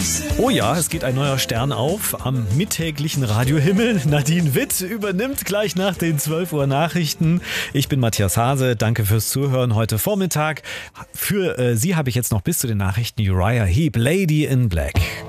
Oh ja, es geht ein neuer Stern auf am mittäglichen Radiohimmel. Nadine Witt übernimmt gleich nach den 12 Uhr Nachrichten. Ich bin Matthias Hase, danke fürs Zuhören heute Vormittag. Für Sie habe ich jetzt noch bis zu den Nachrichten Uriah Heep, Lady in Black.